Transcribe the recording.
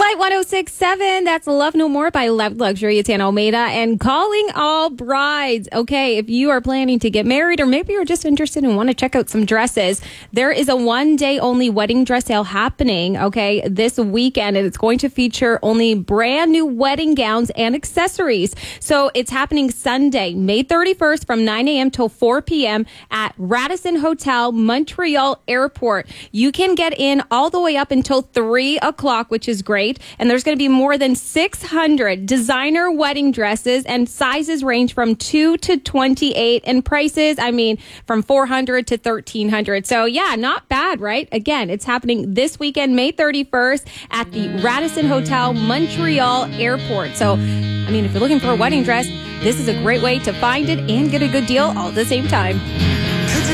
Light 106.7. That's Love No More by Love Luxury. It's Anna Almeida and calling all brides. Okay, if you are planning to get married or maybe you're just interested and want to check out some dresses, there is a one-day only wedding dress sale happening, okay, this weekend, and it's going to feature only brand new wedding gowns and accessories. So it's happening Sunday, May 31st from 9 a.m. till 4 p.m. at Radisson Hotel, Montreal Airport. You can get in all the way up until 3 o'clock, which is great. And there's going to be more than 600 designer wedding dresses, and sizes range from 2 to 28, and prices, from $400 to $1,300. So yeah, not bad, right? Again, it's happening this weekend, May 31st at the Radisson Hotel, Montreal Airport. So, if you're looking for a wedding dress, this is a great way to find it and get a good deal all at the same time.